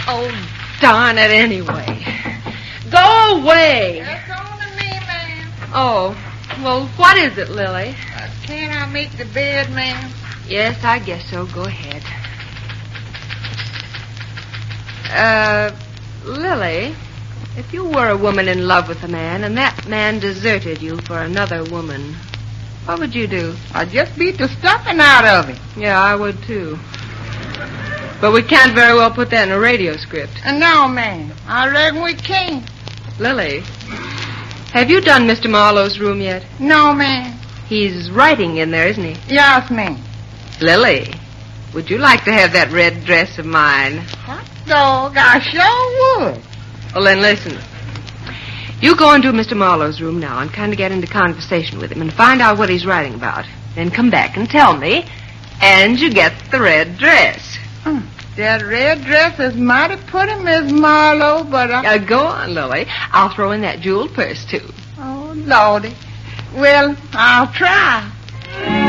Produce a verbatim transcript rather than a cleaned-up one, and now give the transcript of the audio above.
Oh, darn it anyway. Go away. That's on to me, ma'am. Oh, well, what is it, Lily? Uh, can I make the bed, ma'am? Yes, I guess so. Go ahead. Uh, Lily, if you were a woman in love with a man and that man deserted you for another woman, what would you do? I'd just beat the stuffing out of him. Yeah, I would too. But we can't very well put that in a radio script. Uh, no, ma'am. I reckon we can't. Lily, have you done Mister Marlowe's room yet? No, ma'am. He's writing in there, isn't he? Yes, ma'am. Lily, would you like to have that red dress of mine? Hot dog, I sure would. Well, then listen. You go into Mister Marlowe's room now and kind of get into conversation with him and find out what he's writing about. Then come back and tell me, and you get the red dress. Hmm. That red dress is mighty pretty, Miss Marlowe, but I... Uh, go on, Lily. I'll throw in that jeweled purse, too. Oh, Lordy. Well, I'll try.